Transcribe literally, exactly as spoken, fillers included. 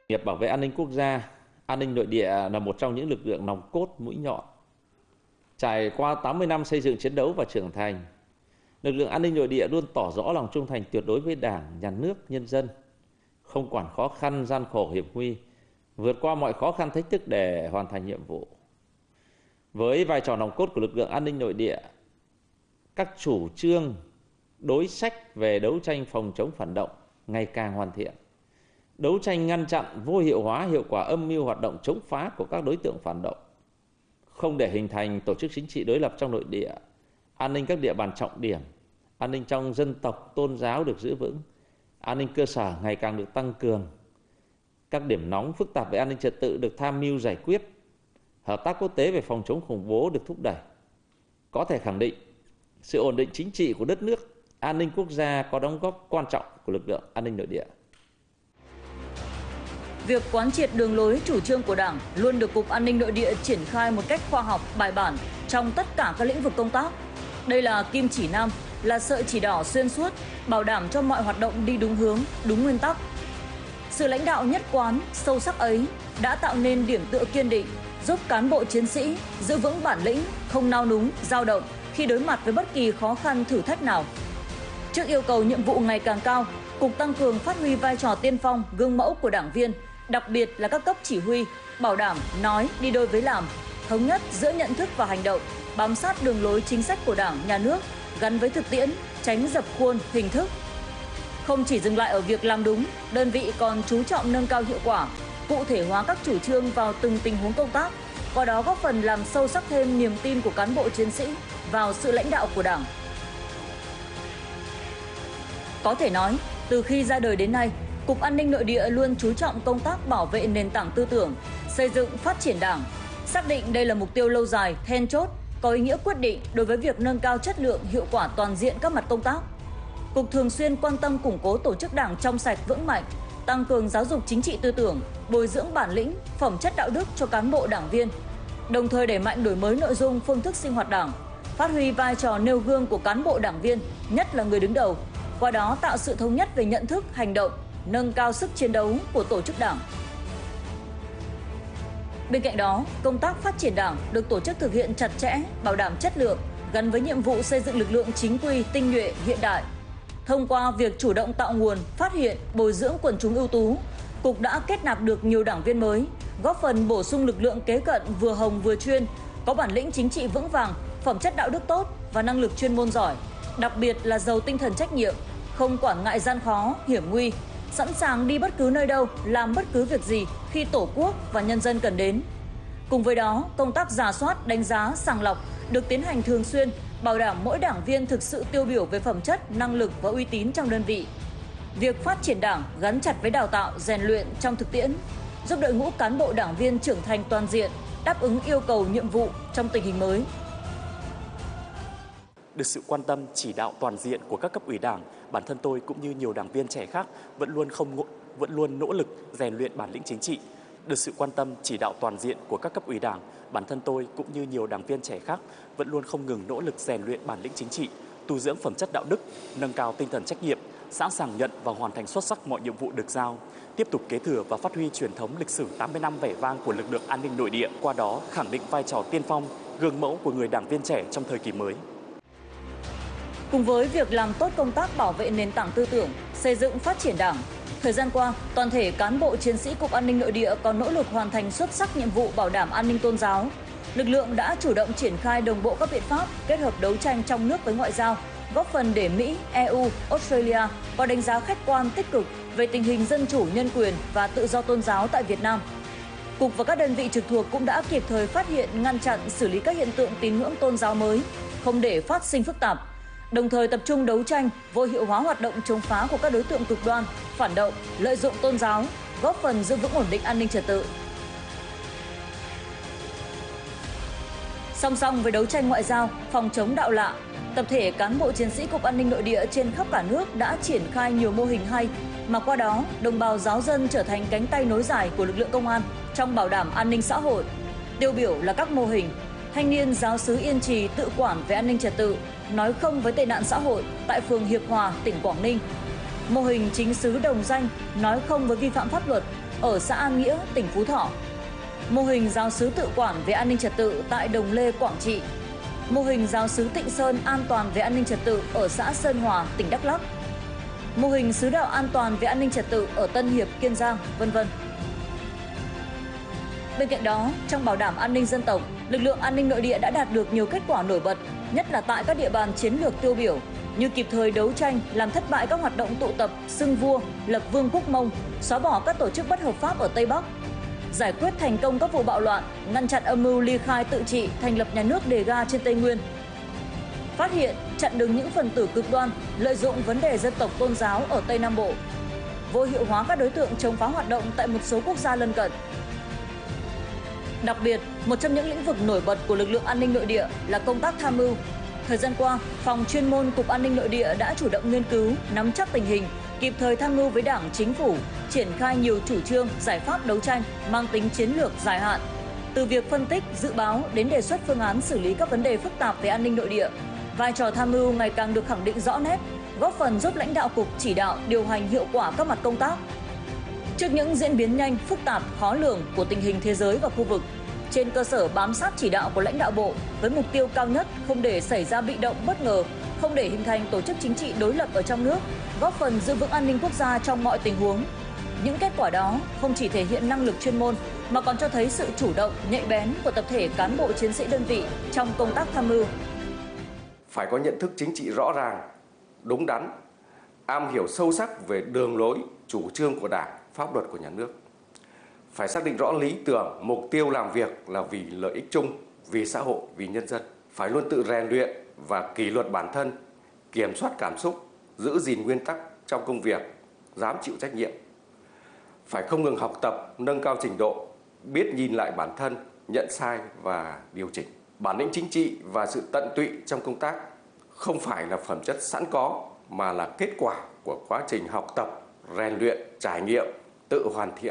Nghiệp bảo vệ an ninh quốc gia, an ninh nội địa là một trong những lực lượng nòng cốt mũi nhọn. Trải qua tám mươi năm xây dựng, chiến đấu và trưởng thành, lực lượng an ninh nội địa luôn tỏ rõ lòng trung thành tuyệt đối với Đảng, Nhà nước, nhân dân, không quản khó khăn, gian khổ, hiểm nguy, vượt qua mọi khó khăn thách thức để hoàn thành nhiệm vụ. Với vai trò nòng cốt của lực lượng an ninh nội địa, các chủ trương, đối sách về đấu tranh phòng chống phản động ngày càng hoàn thiện. Đấu tranh ngăn chặn vô hiệu hóa hiệu quả âm mưu hoạt động chống phá của các đối tượng phản động, không để hình thành tổ chức chính trị đối lập trong nội địa, an ninh các địa bàn trọng điểm, an ninh trong dân tộc, tôn giáo được giữ vững, an ninh cơ sở ngày càng được tăng cường, các điểm nóng phức tạp về an ninh trật tự được tham mưu giải quyết, hợp tác quốc tế về phòng chống khủng bố được thúc đẩy. Có thể khẳng định, sự ổn định chính trị của đất nước, an ninh quốc gia có đóng góp quan trọng của lực lượng an ninh nội địa. Việc quán triệt đường lối chủ trương của Đảng luôn được Cục An ninh Nội địa triển khai một cách khoa học, bài bản trong tất cả các lĩnh vực công tác. Đây là kim chỉ nam, là sợi chỉ đỏ xuyên suốt, bảo đảm cho mọi hoạt động đi đúng hướng, đúng nguyên tắc. Sự lãnh đạo nhất quán, sâu sắc ấy đã tạo nên điểm tựa kiên định, giúp cán bộ chiến sĩ giữ vững bản lĩnh, không nao núng, dao động khi đối mặt với bất kỳ khó khăn thử thách nào. Trước yêu cầu nhiệm vụ ngày càng cao, Cục tăng cường phát huy vai trò tiên phong, gương mẫu của đảng viên, đặc biệt là các cấp chỉ huy, bảo đảm nói đi đôi với làm, thống nhất giữa nhận thức và hành động, bám sát đường lối chính sách của Đảng, Nhà nước, gắn với thực tiễn, tránh dập khuôn, hình thức. Không chỉ dừng lại ở việc làm đúng, đơn vị còn chú trọng nâng cao hiệu quả, cụ thể hóa các chủ trương vào từng tình huống công tác, qua đó góp phần làm sâu sắc thêm niềm tin của cán bộ chiến sĩ vào sự lãnh đạo của Đảng. Có thể nói, từ khi ra đời đến nay, Cục An ninh Nội địa luôn chú trọng công tác bảo vệ nền tảng tư tưởng, xây dựng phát triển Đảng, xác định đây là mục tiêu lâu dài, then chốt, có ý nghĩa quyết định đối với việc nâng cao chất lượng, hiệu quả toàn diện các mặt công tác. Cục thường xuyên quan tâm củng cố tổ chức Đảng trong sạch vững mạnh, tăng cường giáo dục chính trị tư tưởng, bồi dưỡng bản lĩnh, phẩm chất đạo đức cho cán bộ đảng viên, đồng thời đẩy mạnh đổi mới nội dung, phương thức sinh hoạt Đảng, phát huy vai trò nêu gương của cán bộ đảng viên, nhất là người đứng đầu, qua đó tạo sự thống nhất về nhận thức, hành động, nâng cao sức chiến đấu của tổ chức Đảng. Bên cạnh đó, công tác phát triển Đảng được tổ chức thực hiện chặt chẽ, bảo đảm chất lượng, gắn với nhiệm vụ xây dựng lực lượng chính quy, tinh nhuệ, hiện đại. Thông qua việc chủ động tạo nguồn, phát hiện, bồi dưỡng quần chúng ưu tú, Cục đã kết nạp được nhiều đảng viên mới, góp phần bổ sung lực lượng kế cận vừa hồng vừa chuyên, có bản lĩnh chính trị vững vàng, phẩm chất đạo đức tốt và năng lực chuyên môn giỏi, đặc biệt là giàu tinh thần trách nhiệm, không quản ngại gian khó, hiểm nguy, sẵn sàng đi bất cứ nơi đâu, làm bất cứ việc gì khi Tổ quốc và nhân dân cần đến. Cùng với đó, công tác rà soát, đánh giá, sàng lọc được tiến hành thường xuyên, bảo đảm mỗi đảng viên thực sự tiêu biểu về phẩm chất, năng lực và uy tín trong đơn vị. Việc phát triển Đảng gắn chặt với đào tạo, rèn luyện trong thực tiễn, giúp đội ngũ cán bộ đảng viên trưởng thành toàn diện, đáp ứng yêu cầu nhiệm vụ trong tình hình mới. Được sự quan tâm, chỉ đạo toàn diện của các cấp ủy Đảng, bản thân tôi cũng như nhiều đảng viên trẻ khác vẫn luôn không ngộ, vẫn luôn nỗ lực rèn luyện bản lĩnh chính trị. Được sự quan tâm, chỉ đạo toàn diện của các cấp ủy Đảng, bản thân tôi cũng như nhiều đảng viên trẻ khác vẫn luôn không ngừng nỗ lực rèn luyện bản lĩnh chính trị, tu dưỡng phẩm chất đạo đức, nâng cao tinh thần trách nhiệm, sẵn sàng nhận và hoàn thành xuất sắc mọi nhiệm vụ được giao, tiếp tục kế thừa và phát huy truyền thống lịch sử tám mươi năm vẻ vang của lực lượng an ninh nội địa, qua đó khẳng định vai trò tiên phong, gương mẫu của người đảng viên trẻ trong thời kỳ mới. Cùng với việc làm tốt công tác bảo vệ nền tảng tư tưởng, xây dựng phát triển Đảng, thời gian qua, toàn thể cán bộ chiến sĩ Cục An ninh Nội địa còn nỗ lực hoàn thành xuất sắc nhiệm vụ bảo đảm an ninh tôn giáo. Lực lượng đã chủ động triển khai đồng bộ các biện pháp kết hợp đấu tranh trong nước với ngoại giao, góp phần để Mỹ, e u, Australia có đánh giá khách quan tích cực về tình hình dân chủ, nhân quyền và tự do tôn giáo tại Việt Nam. Cục và các đơn vị trực thuộc cũng đã kịp thời phát hiện, ngăn chặn, xử lý các hiện tượng tín ngưỡng tôn giáo mới, không để phát sinh phức tạp, đồng thời tập trung đấu tranh, vô hiệu hóa hoạt động chống phá của các đối tượng cực đoan, phản động, lợi dụng tôn giáo, góp phần giữ vững ổn định an ninh trật tự. Song song với đấu tranh ngoại giao, phòng chống đạo lạ, tập thể cán bộ chiến sĩ Cục An ninh Nội địa trên khắp cả nước đã triển khai nhiều mô hình hay, mà qua đó đồng bào giáo dân trở thành cánh tay nối dài của lực lượng công an trong bảo đảm an ninh xã hội. Tiêu biểu là các mô hình thanh niên giáo xứ Yên Trì tự quản về an ninh trật tự, nói không với tệ nạn xã hội tại phường Hiệp Hòa, tỉnh Quảng Ninh. Mô hình chính xứ Đồng Danh nói không với vi phạm pháp luật, ở xã An Nghĩa, tỉnh Phú Thọ. Mô hình giáo xứ tự quản về an ninh trật tự tại Đồng Lê, Quảng Trị. Mô hình giáo xứ Tịnh Sơn an toàn về an ninh trật tự ở xã Sơn Hòa, tỉnh Đắk Lắk. Mô hình xứ đạo an toàn về an ninh trật tự ở Tân Hiệp, Kiên Giang, vân vân. Bên cạnh đó, trong bảo đảm an ninh dân tộc, lực lượng an ninh nội địa đã đạt được nhiều kết quả nổi bật, nhất là tại các địa bàn chiến lược tiêu biểu như kịp thời đấu tranh, làm thất bại các hoạt động tụ tập, xưng vua, lập vương quốc Mông, xóa bỏ các tổ chức bất hợp pháp ở Tây Bắc, giải quyết thành công các vụ bạo loạn, ngăn chặn âm mưu ly khai tự trị, thành lập nhà nước đề ga trên Tây Nguyên, phát hiện, chặn đứng những phần tử cực đoan lợi dụng vấn đề dân tộc tôn giáo ở Tây Nam Bộ, vô hiệu hóa các đối tượng chống phá hoạt động tại một số quốc gia lân cận. Đặc biệt, một trong những lĩnh vực nổi bật của lực lượng an ninh nội địa là công tác tham mưu. Thời gian qua, Phòng chuyên môn Cục An ninh Nội địa đã chủ động nghiên cứu, nắm chắc tình hình, kịp thời tham mưu với Đảng, Chính phủ, triển khai nhiều chủ trương, giải pháp đấu tranh mang tính chiến lược dài hạn. Từ việc phân tích, dự báo đến đề xuất phương án xử lý các vấn đề phức tạp về an ninh nội địa, vai trò tham mưu ngày càng được khẳng định rõ nét, góp phần giúp lãnh đạo cục chỉ đạo, điều hành hiệu quả các mặt công tác. Trước những diễn biến nhanh, phức tạp, khó lường của tình hình thế giới và khu vực, trên cơ sở bám sát chỉ đạo của lãnh đạo Bộ với mục tiêu cao nhất không để xảy ra bị động bất ngờ, không để hình thành tổ chức chính trị đối lập ở trong nước, góp phần giữ vững an ninh quốc gia trong mọi tình huống. Những kết quả đó không chỉ thể hiện năng lực chuyên môn mà còn cho thấy sự chủ động, nhạy bén của tập thể cán bộ chiến sĩ đơn vị trong công tác tham mưu. Phải có nhận thức chính trị rõ ràng, đúng đắn, am hiểu sâu sắc về đường lối, chủ trương của Đảng, pháp luật của nhà nước. Phải xác định rõ lý tưởng, mục tiêu làm việc là vì lợi ích chung, vì xã hội, vì nhân dân. Phải luôn tự rèn luyện và kỷ luật bản thân, kiểm soát cảm xúc, giữ gìn nguyên tắc trong công việc, dám chịu trách nhiệm. Phải không ngừng học tập, nâng cao trình độ, biết nhìn lại bản thân, nhận sai và điều chỉnh. Bản lĩnh chính trị và sự tận tụy trong công tác không phải là phẩm chất sẵn có mà là kết quả của quá trình học tập, rèn luyện, trải nghiệm, tự hoàn thiện